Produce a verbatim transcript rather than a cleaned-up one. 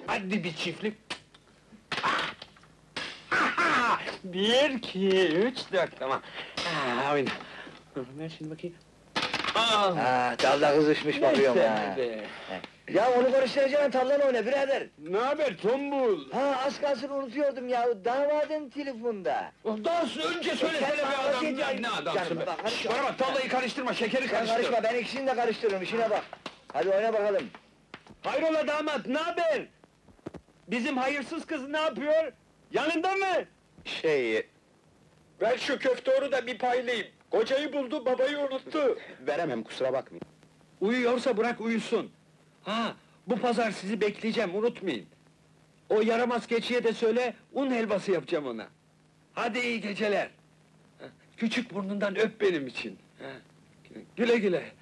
Hadi bir çiftlik. Bir, iki, üç, dört, tamam. Ha, oyna. Ver şimdi bakayım. Aa, Ha, tavla kızışmış bakıyorum neyse, ha. hadi. Ya onu konuşturacağım, tavlan oyna birader. Ne haber tombul? Ha, az kalsın unutuyordum ya, damadın telefonda. Daha önce söylesene Sen be bana adam, bakınca- ne, ne adamsın Canım, be? bak, karışma. Bana bak, tavlayı karıştırma, şekeri Sen karıştır. karışma, ben ikisini de karıştırırım, işine bak. Hadi oyna bakalım. Hayrola damat, ne haber? Bizim hayırsız kız ne yapıyor? Yanında mı? Şey, Ver şu köfteoru da bir paylayayım. Kocayı buldu, babayı unuttu. veremem, kusura bakmayın. Uyuyorsa bırak uyusun. Ha, bu pazar sizi bekleyeceğim, unutmayın. O yaramaz keçiye de söyle, un helvası yapacağım ona. Hadi iyi geceler. Ha, küçük burnundan öp benim için. Ha, güle güle.